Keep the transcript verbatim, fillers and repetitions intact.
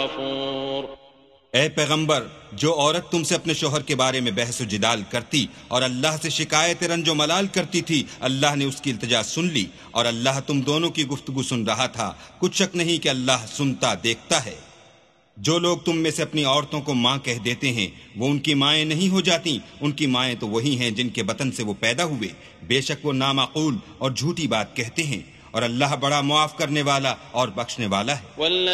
ए पैगंबर, जो औरत तुमसे अपने शोहर के बारे में बहस जिदाल करती और अल्लाह से शिकायत रंजो मलाल करती थी, अल्लाह ने उसकी इल्तिजा सुन ली और अल्लाह तुम दोनों की गुफ्तगू सुन रहा था। कुछ शक नहीं कि अल्लाह सुनता देखता है। जो लोग तुम में से अपनी औरतों को माँ कह देते हैं, वो उनकी माएँ नहीं हो जाती। उनकी माएँ तो वही हैं जिनके बतन से वो पैदा हुए। बेशक वो नामाकूल और झूठी बात कहते हैं, और अल्लाह बड़ा मुआफ करने वाला और बख्शने वाला है।